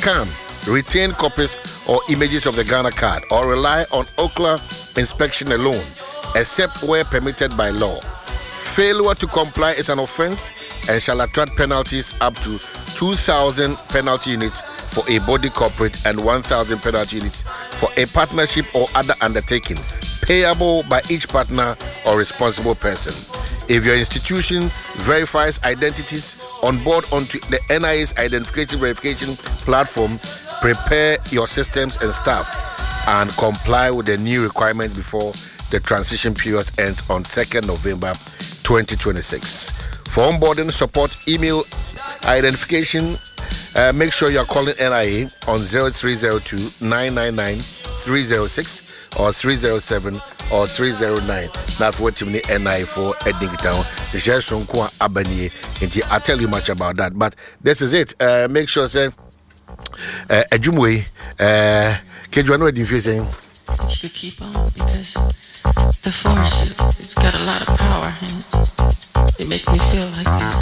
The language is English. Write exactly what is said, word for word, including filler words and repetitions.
scan retained copies or images of the Ghana card or rely on Ookla inspection alone, except where permitted by law. Failure to comply is an offense and shall attract penalties up to two thousand penalty units for a body corporate and one thousand penalty units for a partnership or other undertaking, payable by each partner or responsible person. If your institution verifies identities on board onto the N I A's identification verification platform, prepare your systems and staff and comply with the new requirements before the transition period ends on second November twenty twenty-six. For onboarding support, email identification. Uh, make sure you're calling N I A on zero three zero two nine nine nine three zero six or three zero seven or three zero nine. Now for what you need N I A for Edinburgh Town. The share Sonkwa Abani. I'll tell you much about that. But this is it. Uh, make sure say uh Ejumwe uh Kejuano Edifacing. You should keep on because the force, it's got a lot of power and it makes me feel like